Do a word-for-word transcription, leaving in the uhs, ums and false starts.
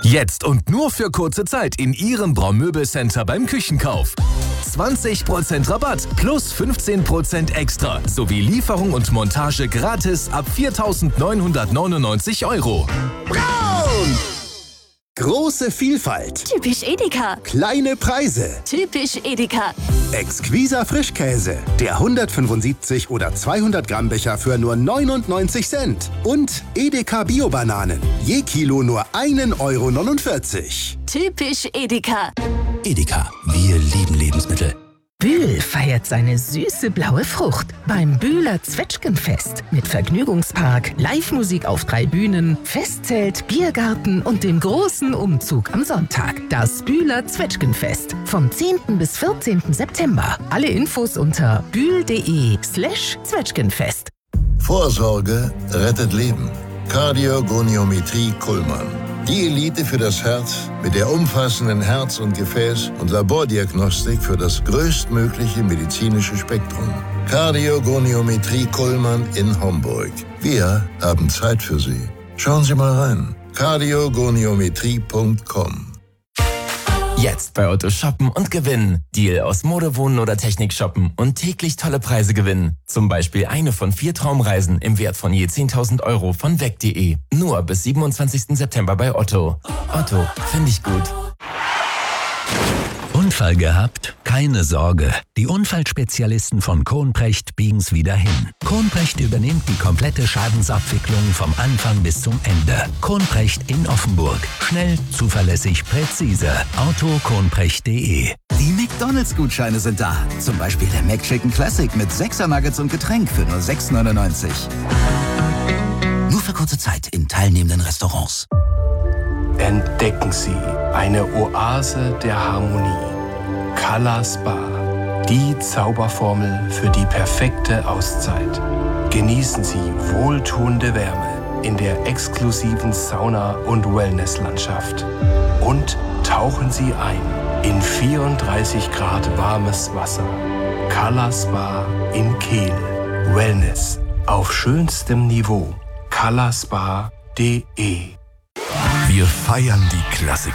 Jetzt und nur für kurze Zeit in Ihrem Braun-Möbel-Center beim Küchenkauf. zwanzig Prozent Rabatt plus fünfzehn Prozent extra sowie Lieferung und Montage gratis ab viertausendneunhundertneunundneunzig Euro. Braun! Große Vielfalt. Typisch Edeka. Kleine Preise. Typisch Edeka. Exquiser Frischkäse. Der hundertfünfundsiebzig oder zweihundert Gramm Becher für nur neunundneunzig Cent. Und Edeka Bio-Bananen. Je Kilo nur ein Euro neunundvierzig. Typisch Edeka. Edeka, wir lieben Lebensmittel. Bühl feiert seine süße blaue Frucht beim Bühler Zwetschgenfest mit Vergnügungspark, Live-Musik auf drei Bühnen, Festzelt, Biergarten und dem großen Umzug am Sonntag. Das Bühler Zwetschgenfest vom zehnten bis vierzehnten September. Alle Infos unter bühl.de slash Zwetschgenfest. Vorsorge rettet Leben. Kardiogoniometrie Kuhlmann. Die Elite für das Herz mit der umfassenden Herz- und Gefäß- und Labordiagnostik für das größtmögliche medizinische Spektrum. Kardiogoniometrie Kuhlmann in Homburg. Wir haben Zeit für Sie. Schauen Sie mal rein. kardiogoniometrie punkt com. Jetzt bei Otto shoppen und gewinnen. Deal aus Mode, Wohnen oder Technik shoppen und täglich tolle Preise gewinnen. Zum Beispiel eine von vier Traumreisen im Wert von je zehntausend Euro von weg punkt de. Nur bis siebenundzwanzigsten September bei Otto. Otto, finde ich gut. Unfall gehabt? Keine Sorge. Die Unfallspezialisten von Kohnprecht biegen's wieder hin. Kohnprecht übernimmt die komplette Schadensabwicklung vom Anfang bis zum Ende. Kohnprecht in Offenburg. Schnell, zuverlässig, präzise. autokohnprecht punkt de. Die McDonalds-Gutscheine sind da. Zum Beispiel der McChicken Classic mit sechser Nuggets und Getränk für nur sechs neunundneunzig. Nur für kurze Zeit in teilnehmenden Restaurants. Entdecken Sie eine Oase der Harmonie. Color Spa. Die Zauberformel für die perfekte Auszeit. Genießen Sie wohltuende Wärme in der exklusiven Sauna- und Wellnesslandschaft. Und tauchen Sie ein in vierunddreißig Grad warmes Wasser. Color Spa in Kehl. Wellness auf schönstem Niveau. color spa punkt de. Wir feiern die Klassiker.